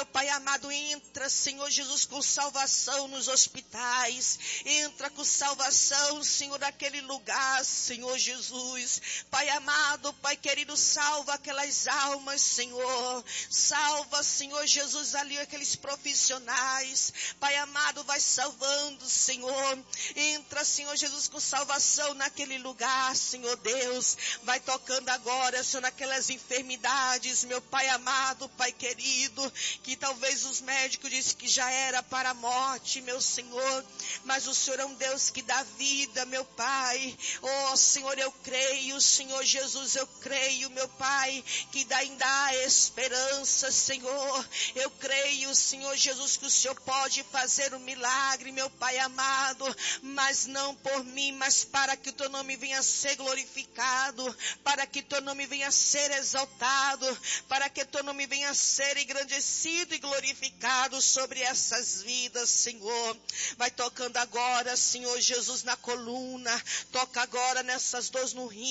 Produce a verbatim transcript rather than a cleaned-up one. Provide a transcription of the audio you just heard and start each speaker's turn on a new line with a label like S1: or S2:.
S1: meu Pai amado, entra, Senhor Jesus, com salvação nos hospitais, entra com salvação, Senhor, naquele lugar, Senhor Jesus. Pai amado, Pai querido, salva aquelas almas, Senhor, salva, Senhor Jesus, ali aqueles profissionais, Pai amado, vai salvando, Senhor, entra, Senhor Jesus, com salvação naquele lugar, Senhor Deus, vai tocando agora, Senhor, naquelas enfermidades, meu Pai amado, Pai querido, que talvez os médicos dizem que já era para a morte, meu Senhor, mas o Senhor é um Deus que dá vida, meu Pai. Oh, Senhor, eu creio, Senhor Jesus, eu creio, meu Pai, que ainda há esperança, Senhor. Eu creio, Senhor Jesus, que o Senhor pode fazer um milagre, meu Pai amado, mas não por mim, mas para que o teu nome venha a ser glorificado, para que o teu nome venha a ser exaltado, para que o teu nome venha a ser engrandecido e glorificado sobre essas vidas, Senhor. Vai tocando agora, Senhor Jesus, na coluna, toca agora nessas dores no rim,